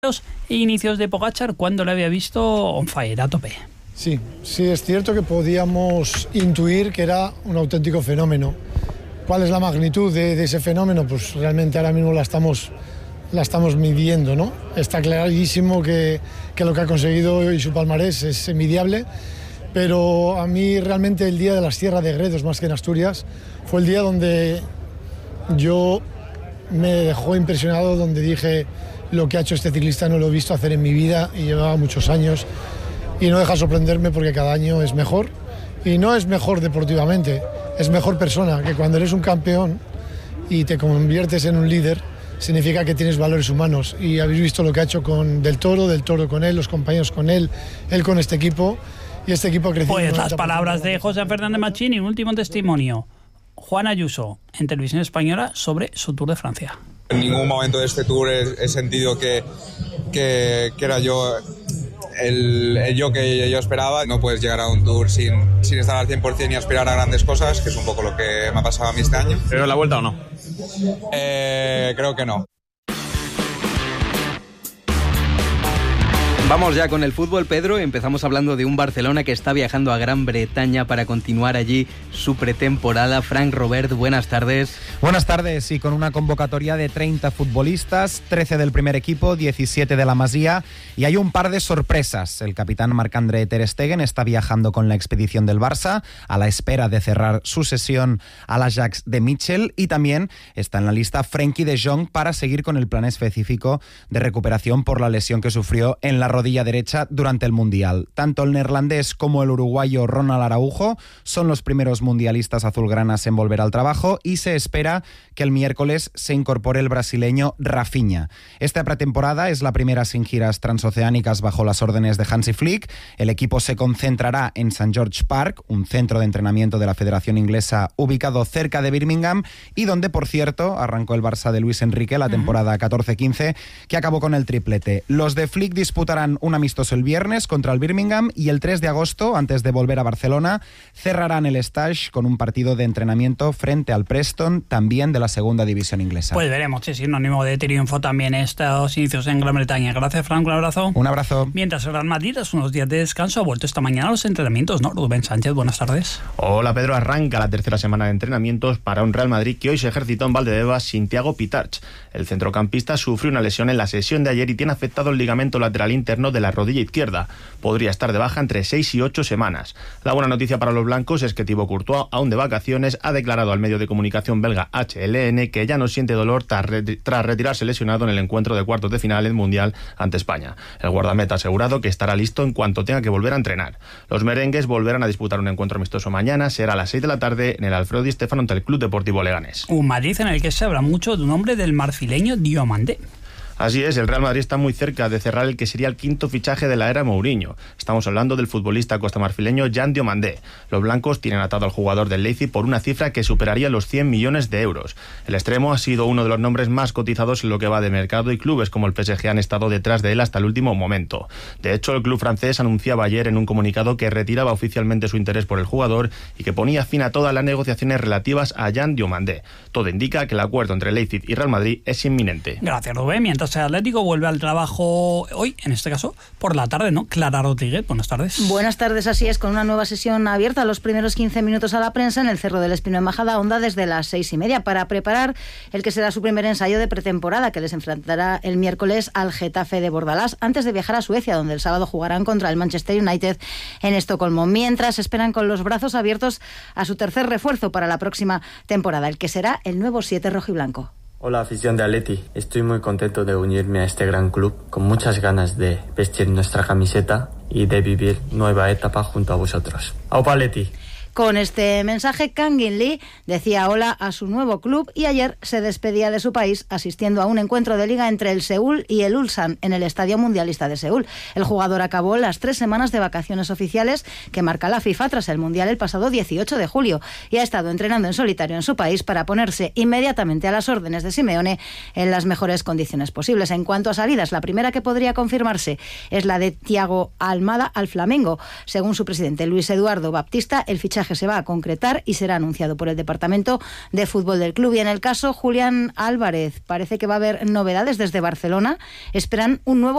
e inicios de Pogačar cuando le había visto on fire, a tope. Sí, es cierto que podíamos intuir que era un auténtico fenómeno. ¿Cuál es la magnitud de ese fenómeno? Pues realmente ahora mismo la estamos midiendo, ¿no? Está clarísimo que lo que ha conseguido y su palmarés es envidiable, pero a mí realmente el día de la Sierra de Gredos, más que en Asturias, fue el día donde yo me dejó impresionado, donde dije: lo que ha hecho este ciclista no lo he visto hacer en mi vida, y llevaba muchos años, y no deja sorprenderme porque cada año es mejor, y no es mejor deportivamente, es mejor persona, que cuando eres un campeón y te conviertes en un líder, significa que tienes valores humanos, y habéis visto lo que ha hecho con Del Toro con él, los compañeros con él con este equipo, y este equipo ha crecido. Pues las palabras de José Fernández Machín y un último testimonio. Juan Ayuso, en Televisión Española, sobre su Tour de Francia. En ningún momento de este Tour he sentido que era yo el yo que yo esperaba. No puedes llegar a un Tour sin estar al 100% y aspirar a grandes cosas, que es un poco lo que me ha pasado a mí este año. ¿Pero la vuelta o no? Creo que no. Vamos ya con el fútbol, Pedro. Empezamos hablando de un Barcelona que está viajando a Gran Bretaña para continuar allí su pretemporada. Frank Robert, buenas tardes. Buenas tardes, y con una convocatoria de 30 futbolistas, 13 del primer equipo, 17 de la Masía, y hay un par de sorpresas. El capitán Marc-André ter Stegen está viajando con la expedición del Barça a la espera de cerrar su sesión al Ajax de Mitchell, y también está en la lista Frenkie de Jong para seguir con el plan específico de recuperación por la lesión que sufrió en la rodilla derecha durante el Mundial. Tanto el neerlandés como el uruguayo Ronald Araujo son los primeros mundialistas azulgranas en volver al trabajo, y se espera que el miércoles se incorpore el brasileño Rafinha. Esta pretemporada es la primera sin giras transoceánicas bajo las órdenes de Hansi Flick. El equipo se concentrará en St. George Park, un centro de entrenamiento de la Federación Inglesa ubicado cerca de Birmingham, y donde, por cierto, arrancó el Barça de Luis Enrique la temporada 14-15, que acabó con el triplete. Los de Flick disputarán un amistoso el viernes contra el Birmingham, y el 3 de agosto, antes de volver a Barcelona, cerrarán el stage con un partido de entrenamiento frente al Preston, también de la segunda división inglesa. Pues veremos si es sinónimo de triunfo también estos inicios en Gran Bretaña. Gracias, Frank, un abrazo. Un abrazo. Mientras el Real Madrid, tras unos días de descanso, ha vuelto esta mañana a los entrenamientos, ¿no? Rubén Sánchez, buenas tardes. Hola, Pedro. Arranca la tercera semana de entrenamientos para un Real Madrid que hoy se ejercitó en Valdebebas sin Thiago Pitarch. El centrocampista sufrió una lesión en la sesión de ayer y tiene afectado el ligamento lateral interno de la rodilla izquierda. Podría estar de baja entre 6 y 8 semanas. La buena noticia para los blancos es que Thibaut Courtois, aún de vacaciones, ha declarado al medio de comunicación belga HLN que ya no siente dolor tras retirarse lesionado en el encuentro de cuartos de final del Mundial ante España. El guardameta ha asegurado que estará listo en cuanto tenga que volver a entrenar. Los merengues volverán a disputar un encuentro amistoso mañana. Será a las 6 de la tarde en el Alfredo Di Stéfano ante el Club Deportivo Leganés. Un Madrid en el que se habla mucho de un hombre del marfileño Diomandé. Así es, el Real Madrid está muy cerca de cerrar el que sería el quinto fichaje de la era Mourinho. Estamos hablando del futbolista costamarfileño Jan Diomandé. Los blancos tienen atado al jugador del Leipzig por una cifra que superaría los 100 millones de euros. El extremo ha sido uno de los nombres más cotizados en lo que va de mercado, y clubes como el PSG han estado detrás de él hasta el último momento. De hecho, el club francés anunciaba ayer en un comunicado que retiraba oficialmente su interés por el jugador y que ponía fin a todas las negociaciones relativas a Jan Diomandé. Todo indica que el acuerdo entre Leipzig y Real Madrid es inminente. Gracias, Rubén. Mientras el Atlético vuelve al trabajo hoy, en este caso por la tarde, ¿no? Clara Rodríguez, buenas tardes. Buenas tardes, así es, con una nueva sesión abierta los primeros 15 minutos a la prensa en el Cerro del Espino en Majadahonda desde las 6:30 para preparar el que será su primer ensayo de pretemporada, que les enfrentará el miércoles al Getafe de Bordalás, antes de viajar a Suecia, donde el sábado jugarán contra el Manchester United en Estocolmo. Mientras esperan con los brazos abiertos a su tercer refuerzo para la próxima temporada, el que será el nuevo 7 rojiblanco. Hola, afición de Atleti. Estoy muy contento de unirme a este gran club, con muchas ganas de vestir nuestra camiseta y de vivir nueva etapa junto a vosotros. ¡Aupa Atleti! Con este mensaje, Kang In Lee decía hola a su nuevo club y ayer se despedía de su país asistiendo a un encuentro de liga entre el Seúl y el Ulsan en el Estadio Mundialista de Seúl. El jugador acabó las 3 semanas de vacaciones oficiales que marca la FIFA tras el Mundial el pasado 18 de julio y ha estado entrenando en solitario en su país para ponerse inmediatamente a las órdenes de Simeone en las mejores condiciones posibles. En cuanto a salidas, la primera que podría confirmarse es la de Thiago Almada al Flamengo. Según su presidente Luis Eduardo Baptista, el fichaje se va a concretar y será anunciado por el Departamento de Fútbol del club. Y en el caso Julián Álvarez, parece que va a haber novedades desde Barcelona. Esperan un nuevo